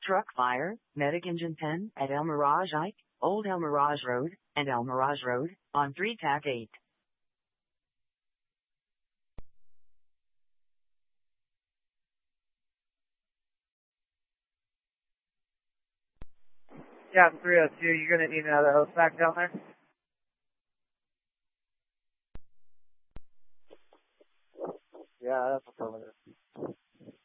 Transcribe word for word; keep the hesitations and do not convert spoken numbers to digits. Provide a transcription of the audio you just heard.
Truck fire, medic engine ten at El Mirage Ike, Old El Mirage Road, and El Mirage Road, on three T A C eight. Yeah, three oh two, you're going to need another host back down there? Yeah, that's affirmative.